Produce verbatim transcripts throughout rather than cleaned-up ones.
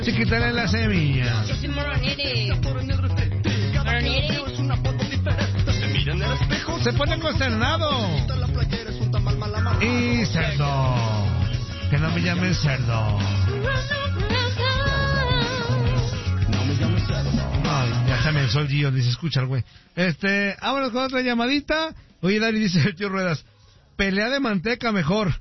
Sí, quítale la semilla. Yo soy moronere. Moronere. Se pone consternado. Y cerdo. Que no me llamen cerdo. No me llames cerdo. Ay, ya se me ensó el Gio, ni se escucha el güey. Este, vámonos con otra llamadita. Oye, Dari, dice el tío Ruedas, pelea de manteca mejor.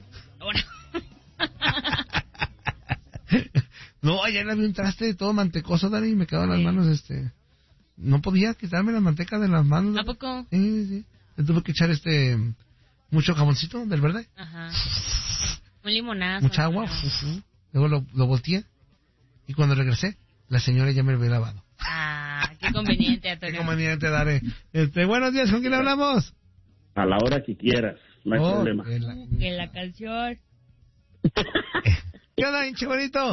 No, ayer le vi un traste todo mantecoso, Dari, y me quedaron las manos, este... No podía quitarme la manteca de las manos. ¿A poco? Sí, sí. Le tuve que echar, este... mucho jamoncito del verde. Ajá. Un limonazo. Mucha agua. Uh-huh. Luego lo, lo volteé. Y cuando regresé, la señora ya me lo había lavado. Ah, qué conveniente, Antonio. Qué conveniente, Dari. Este, buenos días, ¿con quién hablamos? A la hora que quieras, no hay oh, problema. Que la, que la canción. ¿Qué onda, hinche bonito?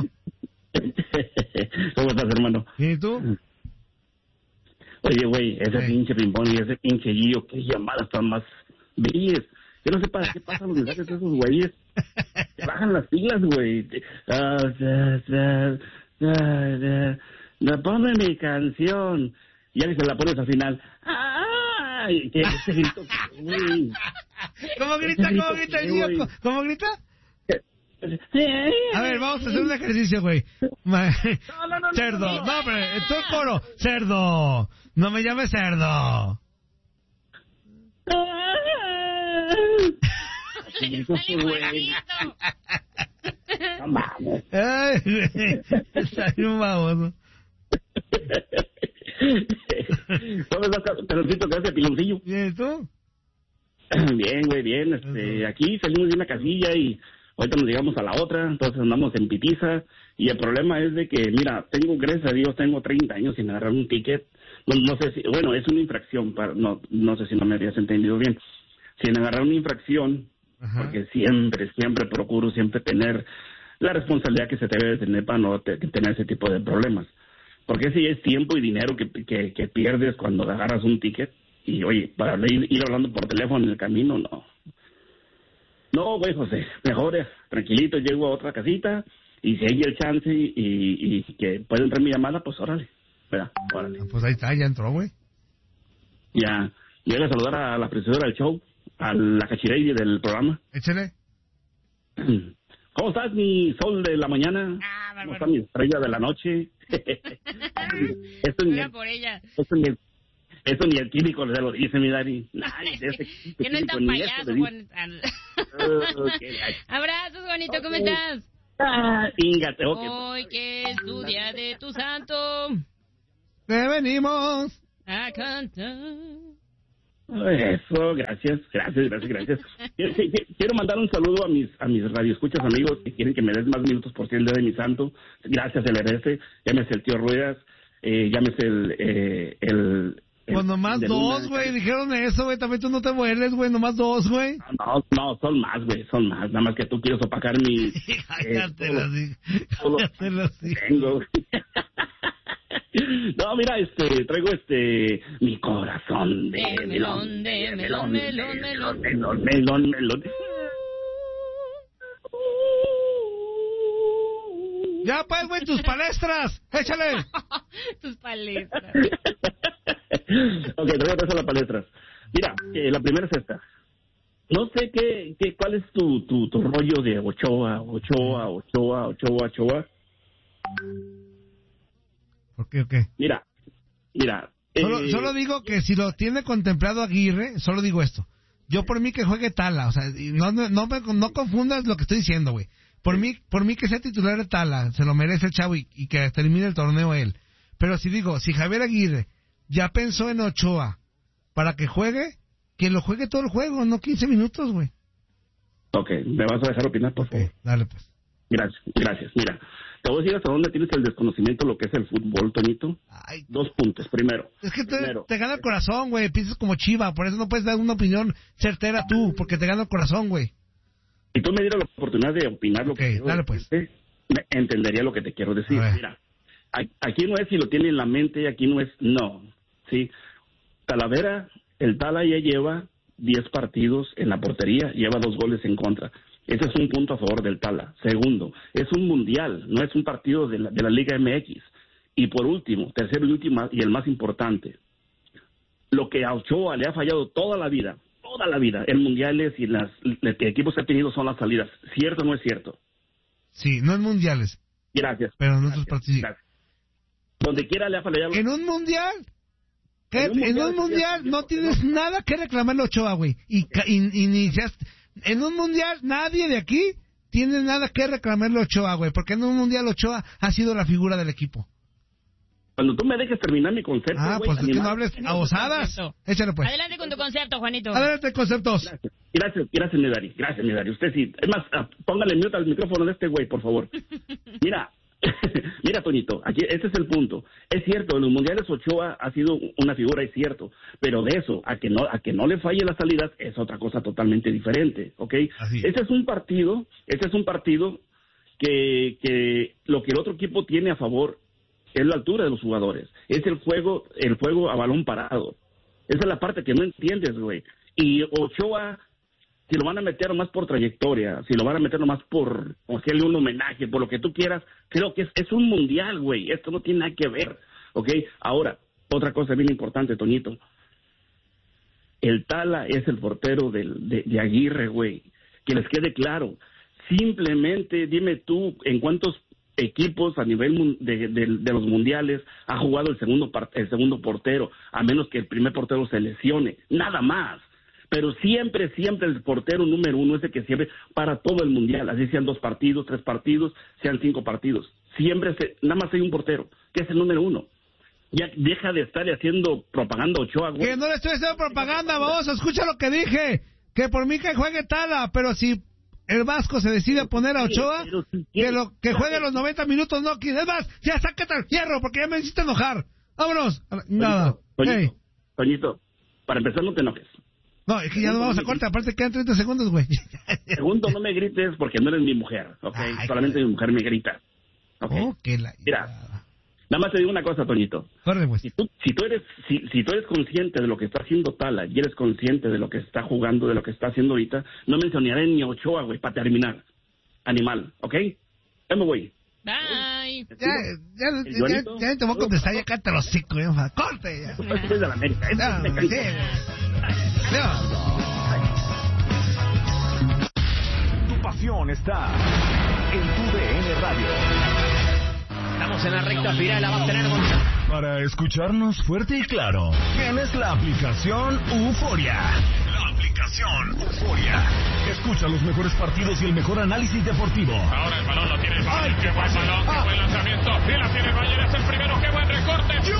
¿Cómo estás, hermano? ¿Y tú? Oye, güey, ese Sí. pinche pimpón y ese pinche Gio, qué llamadas tan más bellas. Yo no sé para qué pasan los mensajes de esos güeyes. Te bajan las siglas, güey. Ah, da, da, da, da, da, ponme mi canción. Y ya que se la pones al final. ¡Ay! ¿Qué ese grito? Güey. ¿Cómo grita? ¿Cómo grita el Gio? ¿Cómo- ¿Cómo grita? A ver, vamos a hacer un ejercicio, güey. Ma- No, no, no, cerdo. no, no, no. No, pero tú el coro. Cerdo. No me llames cerdo. Ese grito, Sale güey. igualito. No mames. Ay, güey. Está bien baboso. ¿Cómo estás, peloncito? Gracias, piloncillo. ¿Y tú? Bien, güey, bien. Este, aquí salimos de una casilla y ahorita nos llegamos a la otra, entonces andamos en pitiza. Y el problema es de que, mira, tengo, gracias a Dios, tengo treinta años sin agarrar un ticket. No, no sé si, bueno, es una infracción, para, no, no sé si no me habías entendido bien. Sin agarrar una infracción, Ajá. porque siempre, siempre procuro siempre tener la responsabilidad que se debe de tener para no te- tener ese tipo de problemas. Porque si es tiempo y dinero que, que, que pierdes cuando agarras un ticket. Y oye, para ir, ir hablando por teléfono en el camino, no. No, güey, José, mejor eh, tranquilito, llego a otra casita y si hay el chance y, y, y que puede entrar mi llamada, pues órale, ¿verdad? Órale. Ah, pues ahí está, ya entró, güey. Ya, llega a saludar a la presentadora del show, a la cachirey del programa. Échale. ¿Cómo estás, mi sol de la mañana? Ah, ¿Cómo bárbaro. está mi estrella de la noche? Esto ni, Mira por ella. esto ni, esto ni el químico le lo dice, mi Dani. Ay, de ese Que no es químico tan ni eso payaso, le dice. Juan. Oh, qué gacho. Abrazos, Juanito, ¿cómo Ok. estás? Ah, íngate, ok. Hoy que es tu día de tu santo ¡Que venimos! a cantar. Eso, gracias, gracias, gracias, gracias. Quiero, quiero mandar un saludo a mis a mis radioescuchas amigos que quieren que me des más minutos por ser el día de mi santo. Gracias, el R S, llámese el tío Ruedas, eh, llámese el... Eh, el Pues nomás de dos, Luna. güey. Dijeron eso, güey. También tú no te mueres, güey. Nomás dos, güey. No, no, son más, güey, son más. Nada más que tú quieres opacar mi... Cállate los hijos. todo- Cállate los hijos. Tengo. No, mira, este, traigo este, mi corazón de, De melón, de melón, melón, melón. melón, melón, melón. Ya, pues, güey, tus palestras. Échale. Tus paletas. Ok, te voy a pasar las palestras. Mira, eh, la primera es esta. No sé qué, qué cuál es tu, tu, tu rollo de Ochoa, Ochoa, Ochoa, Ochoa, Ochoa. ¿Por qué o qué? Mira, mira. Solo, eh, solo digo que si lo tiene contemplado Aguirre, solo digo esto. Yo por mí que juegue Tala, o sea, y no, no, no, me- no confundas lo que estoy diciendo, güey. Por mí, por mí que sea titular de Tala, se lo merece el chavo y, y que termine el torneo él. Pero si digo, si Javier Aguirre ya pensó en Ochoa para que juegue, que lo juegue todo el juego, no quince minutos, güey. Ok, ¿me vas a dejar opinar, por favor? Ok, dale pues. Gracias, gracias. Mira, te voy a decir hasta dónde tienes el desconocimiento de lo que es el fútbol, Toñito. Ay, Dos puntos. Primero, es que te, primero, te gana el corazón, güey. Piensas como Chiva, por eso no puedes dar una opinión certera tú, porque te gana el corazón, güey. si tú me dieras la oportunidad de opinar lo Ok, que quiero dale, pues. decirte, me entendería lo que te quiero decir. A ver. Mira, a- aquí no es si lo tiene en la mente, aquí no es, no, ¿sí? Talavera, el Tala ya lleva diez partidos en la portería, lleva dos goles en contra. Ese es un punto a favor del Tala. Segundo, es un mundial, no es un partido de la, de la Liga M X. Y por último, tercero y último, y el más importante, lo que a Ochoa le ha fallado toda la vida, toda la vida, en mundiales y en las los equipos que ha tenido son las salidas. ¿Cierto o no es cierto? Sí, no en mundiales. Gracias. Pero en gracias, otros partidos. Gracias. Donde quiera le ha fallado. ¿En un mundial? ¿Qué? En un mundial, en un mundial no tienes no. nada que reclamarle a Ochoa, güey. Y, y, y ni seas... En un mundial nadie de aquí tiene nada que reclamarle a Ochoa, güey. Porque en un mundial Ochoa ha sido la figura del equipo. Cuando tú me dejes terminar mi concepto, Ah, güey, pues es que no hables a osadas. Échale, pues. Adelante con tu concepto, Juanito. Adelante, conceptos. Gracias, gracias, gracias, mi Dari. Gracias, mi Dari. Usted sí. Es más, póngale mute al micrófono de este güey, por favor. Mira, mira, Toñito, aquí este es el punto. Es cierto, en los mundiales Ochoa ha sido una figura, es cierto. Pero de eso, a que no a que no le falle las salidas, es otra cosa totalmente diferente, ¿ok? Así es. Este es un partido, este es un partido que, que lo que el otro equipo tiene a favor es la altura de los jugadores, es el juego, el juego a balón parado. Esa es la parte que no entiendes, güey. Y Ochoa, si lo van a meter nomás por trayectoria, si lo van a meter nomás por hacerle un homenaje, por lo que tú quieras, creo que es, es un mundial, güey. Esto no tiene nada que ver, ¿ok? Ahora, otra cosa bien importante, Toñito. El Tala es el portero del, de, de Aguirre, güey. Que les quede claro. Simplemente dime tú en cuántos equipos a nivel de, de, de los mundiales ha jugado el segundo el segundo portero, a menos que el primer portero se lesione, nada más. Pero siempre, siempre el portero número uno es el que siempre para todo el mundial, así sean dos partidos, tres partidos, sean cinco partidos. Siempre, se, nada más hay un portero, que es el número uno. Ya deja de estar haciendo propaganda Ochoa, güey. Que no le estoy haciendo propaganda, vos, escucha lo que dije. Que por mí que juegue Tala, pero si el Vasco se decide poner a Ochoa, sí, si que lo que juegue los noventa minutos, no, es más, ya sácate al fierro, porque ya me hiciste enojar. Vámonos. Nada. Toñito, hey. Toñito, para empezar no te enojes. No, es que ya no vamos a corte, aparte quedan treinta segundos, güey. Segundo, no me grites porque no eres mi mujer, ¿ok? Ay, solamente mi mujer me grita. ¿Ok? Oh, que la... Mira, nada más te digo una cosa, Toñito. Corre, pues. Si tú, si tú eres si, si tú eres consciente de lo que está haciendo Tala y eres consciente de lo que está jugando, de lo que está haciendo ahorita, no mencionaré ni a Ochoa, güey, para terminar. Animal, ¿ok? Ya me voy. Bye. Ya, ya, ya, ya, ya te voy a contestar, ya cállate los cinco, ya, corte. Ya. Tú eres de la América, no, me sí, Tu pasión está en tu D N Radio. Estamos en la recta final, la va a tener Gonzalo. Para escucharnos fuerte y claro, tienes la aplicación Euforia. La aplicación Euforia. Escucha los mejores partidos y el mejor análisis deportivo. Ahora el balón lo tiene el Bayern. Qué buen balón, qué buen lanzamiento. Y la tiene el Bayern, es el primero. Qué buen recorte. ¡Dios!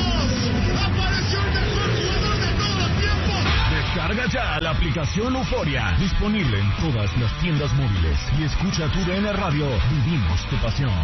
¡Apareció el mejor jugador de todos los tiempos! Descarga ya la aplicación Euforia. Disponible en todas las tiendas móviles. Y escucha tu D N Radio. Vivimos tu pasión.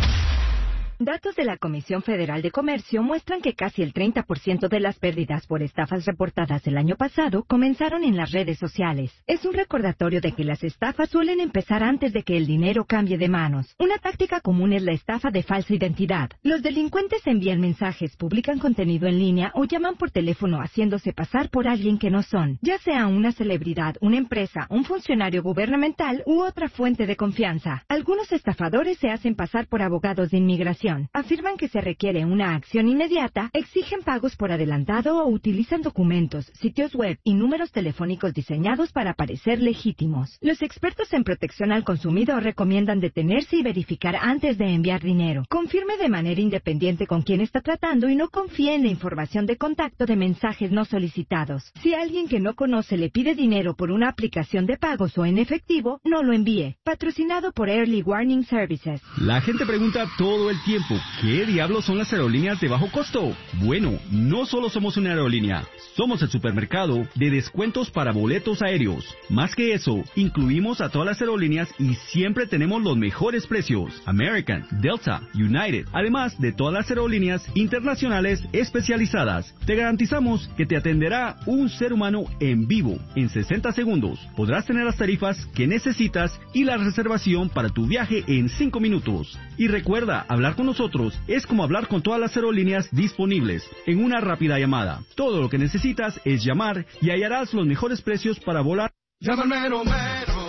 Datos de la Comisión Federal de Comercio muestran que casi el treinta por ciento de las pérdidas por estafas reportadas el año pasado comenzaron en las redes sociales. Es un recordatorio de que las estafas suelen empezar antes de que el dinero cambie de manos. Una táctica común es la estafa de falsa identidad. Los delincuentes envían mensajes, publican contenido en línea o llaman por teléfono haciéndose pasar por alguien que no son, ya sea una celebridad, una empresa, un funcionario gubernamental u otra fuente de confianza. Algunos estafadores se hacen pasar por abogados de inmigración. Afirman que se requiere una acción inmediata, exigen pagos por adelantado o utilizan documentos, sitios web y números telefónicos diseñados para parecer legítimos. Los expertos en protección al consumidor recomiendan detenerse y verificar antes de enviar dinero. Confirme de manera independiente con quién está tratando y no confíe en la información de contacto de mensajes no solicitados. Si alguien que no conoce le pide dinero por una aplicación de pagos o en efectivo, no lo envíe. Patrocinado por Early Warning Services. La gente pregunta todo el tiempo, ¿qué diablos son las aerolíneas de bajo costo? Bueno, no solo somos una aerolínea, somos el supermercado de descuentos para boletos aéreos. Más que eso, incluimos a todas las aerolíneas y siempre tenemos los mejores precios. American, Delta, United, además de todas las aerolíneas internacionales especializadas. Te garantizamos que te atenderá un ser humano en vivo en sesenta segundos. Podrás tener las tarifas que necesitas y la reservación para tu viaje en cinco minutos. Y recuerda, hablar con nosotros es como hablar con todas las aerolíneas disponibles en una rápida llamada. Todo lo que necesitas es llamar y hallarás los mejores precios para volar. Llama al mero mero,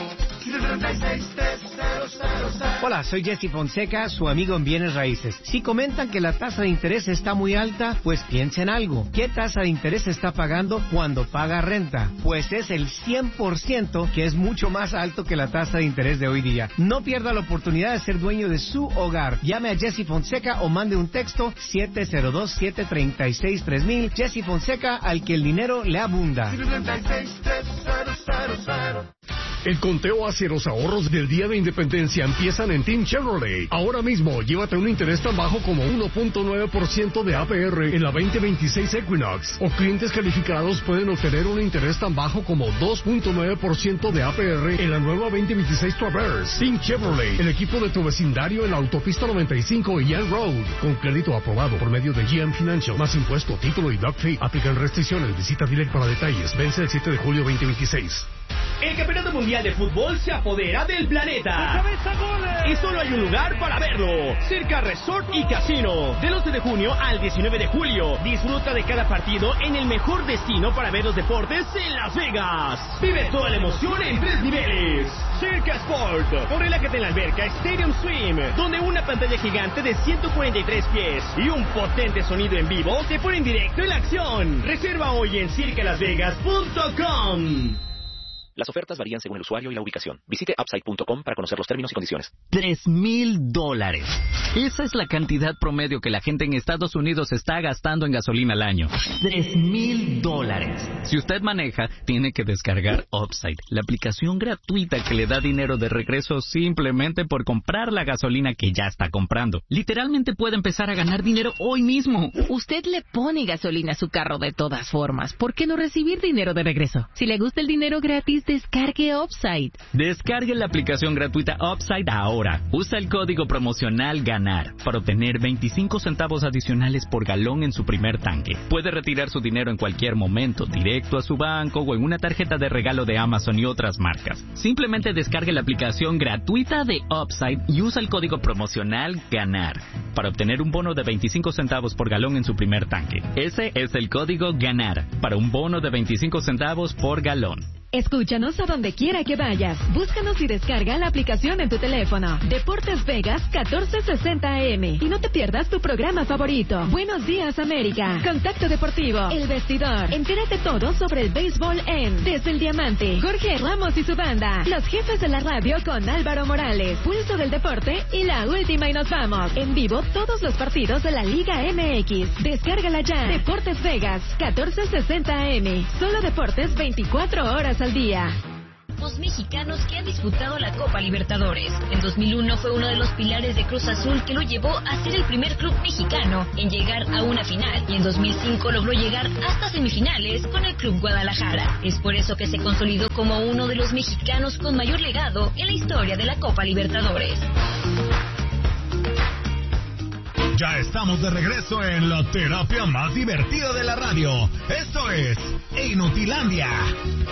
Hola, soy Jesse Fonseca, su amigo en Bienes Raíces. Si comentan que la tasa de interés está muy alta, pues piensen algo. ¿Qué tasa de interés está pagando cuando paga renta? Pues es el cien por ciento, que es mucho más alto que la tasa de interés de hoy día. No pierda la oportunidad de ser dueño de su hogar. Llame a Jesse Fonseca o mande un texto siete cero dos, siete tres seis, tres mil. Jesse Fonseca, al que el dinero le abunda. El conteo hacia los ahorros del Día de Independencia empiezan en Team Chevrolet. Ahora mismo, llévate un interés tan bajo como uno punto nueve por ciento de A P R en la veinte veintiséis Equinox. O clientes calificados pueden obtener un interés tan bajo como dos punto nueve por ciento de A P R en la nueva veinte veintiséis Traverse. Team Chevrolet, el equipo de tu vecindario en la autopista noventa y cinco y Young Road. Con crédito aprobado por medio de G M Financial. Más impuesto, título y doc fee. Aplican restricciones. Visita Direct para detalles. Vence el siete de julio veinte veintiséis. El Campeonato Mundial de Fútbol se apodera del planeta. Y solo hay un lugar para verlo. Circa Resort y Casino. Del once de junio al diecinueve de julio. Disfruta de cada partido en el mejor destino para ver los deportes en Las Vegas. Vive toda la emoción en tres niveles. Circa Sport. O relájate en la alberca Stadium Swim, donde una pantalla gigante de ciento cuarenta y tres pies y un potente sonido en vivo te ponen directo en la acción. Reserva hoy en circa las vegas punto com. Las ofertas varían según el usuario y la ubicación. Visite upside punto com para conocer los términos y condiciones. Tres mil dólares. Esa es la cantidad promedio que la gente en Estados Unidos está gastando en gasolina al año. Tres mil dólares. Si usted maneja, tiene que descargar Upside, la aplicación gratuita que le da dinero de regreso simplemente por comprar la gasolina que ya está comprando. Literalmente puede empezar a ganar dinero hoy mismo. Usted le pone gasolina a su carro de todas formas. ¿Por qué no recibir dinero de regreso? Si le gusta el dinero gratis, descargue Upside. Descargue la aplicación gratuita Upside ahora. Usa el código promocional GANAR para obtener veinticinco centavos adicionales por galón en su primer tanque. Puede retirar su dinero en cualquier momento, directo a su banco o en una tarjeta de regalo de Amazon y otras marcas. Simplemente descargue la aplicación gratuita de Upside y usa el código promocional GANAR para obtener un bono de veinticinco centavos por galón en su primer tanque. Ese es el código GANAR para un bono de veinticinco centavos por galón. Escúchanos a donde quiera que vayas. Búscanos y descarga la aplicación en tu teléfono. Deportes Vegas catorce sesenta A M. Y no te pierdas tu programa favorito. Buenos días, América. Contacto Deportivo. El Vestidor. Entérate todo sobre el béisbol en Desde el Diamante. Jorge Ramos y su banda. Los jefes de la radio con Álvaro Morales. Pulso del Deporte y La Última y nos vamos. En vivo todos los partidos de la Liga M X. Descárgala ya. Deportes Vegas catorce sesenta A M. Solo deportes veinticuatro horas al día. Los mexicanos que han disputado la Copa Libertadores. En dos mil uno fue uno de los pilares de Cruz Azul que lo llevó a ser el primer club mexicano en llegar a una final, y en dos mil cinco logró llegar hasta semifinales con el Club Guadalajara. Es por eso que se consolidó como uno de los mexicanos con mayor legado en la historia de la Copa Libertadores. Ya estamos de regreso en la terapia más divertida de la radio. Esto es Inutilandia.